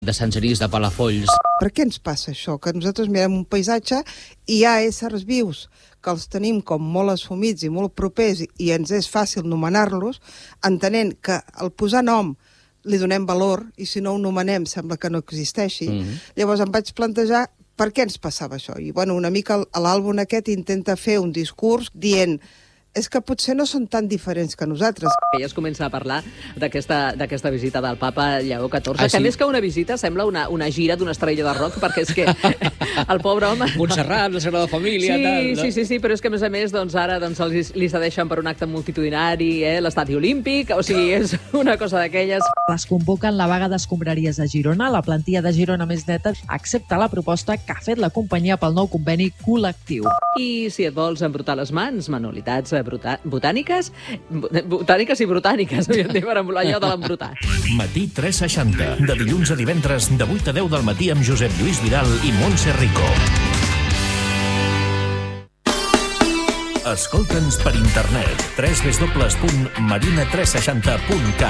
de Sant Genís de Palafolls. Per què ens passa això? Que nosaltres mirem un paisatge i hi ha éssers vius que els tenim com molt assumits i molt propers i ens és fàcil nomenar-los, entenent que al posar nom li donem valor i si no ho nomenem sembla que no existeixi. Llavors em vaig plantejar per què ens passava això. I una mica l'àlbum aquest intenta fer un discurs dient és que potser no són tan diferents que nosaltres. Ja es comença a parlar d'aquesta visita del papa Lleó XIV, que sí? més que una visita sembla una gira d'una estrella de rock, perquè és que el pobre home... Montserrat, la Sagrada Família... Sí, però és que a més ara li cedeixen per un acte multitudinari, l'estadi olímpic, o sigui, és una cosa d'aquelles. Es convoquen la vaga d'escombraries a Girona. La plantilla de Girona Més Neta accepta la proposta que ha fet la companyia pel nou conveni col·lectiu. I si et vols embrutar les mans, manualitats botàniques i brutàniques, havíem dit per allò de l'embrutar. Matí 360, de dilluns a divendres, de 8 a 10 del matí amb Josep Lluís Vidal i Montse Rico. Escolta'ns per internet, www.marina360.cat.